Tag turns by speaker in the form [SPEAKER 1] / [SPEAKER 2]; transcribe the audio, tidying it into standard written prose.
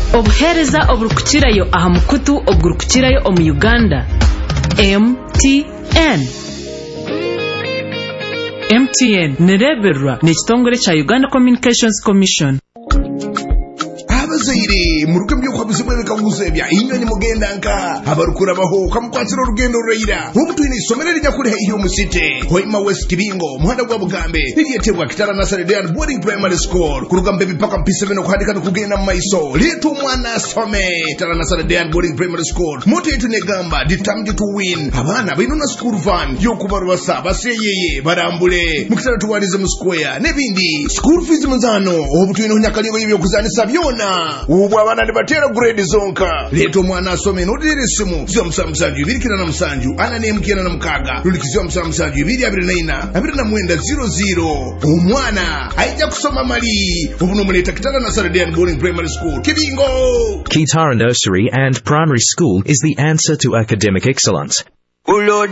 [SPEAKER 1] obuhereza oburukukirayo aha mukutu oburukukirayo omu Uganda. MTN nereberwa n'ekitongole kya Uganda Communications Commission.
[SPEAKER 2] Abazaire muruke byokwa bizibweka nguzebya inyoni mugenda nka abarukura baho kamukwatira urugendo rurayira umutwine isomero lijya kuri iyo musite Hoima West Kibingo muhanda gwa Bugambe niyetebwa Kitara Nursery Day and Boarding Primary School kurugambe bipaka mpisebeno kuhandika no kugenda maiso letu mwana asome Kitara Nursery Day and Boarding Primary School moto yetu negamba determined to win abana bainona school van yokubarwasa baseyeye barambule mukitara tuwalize mu square nebindi school fees muzano obutwine hunyakaliyo ibyo kuzanisa byona ubu abana ndibatera grade zonka leto mwana asome nodire simu zyo msamsanju birikira na msanju ana nemkena na mkaga rulikizyo msamsanju biri abiri na mwenda 00 umwana aija kusoma mali ubu nomuleta Kitara Nursery Day and Boarding Primary School Kibingo.
[SPEAKER 3] Kitara Nursery and Primary School is the answer to academic excellence.